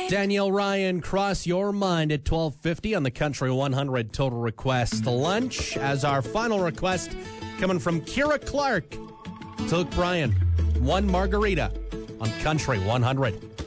Danielle Ryan, Cross Your Mind at 12:50 on the Country 100 Total Request Lunch. As our final request coming from Kira Clark to Luke Bryan, one margarita on Country 100.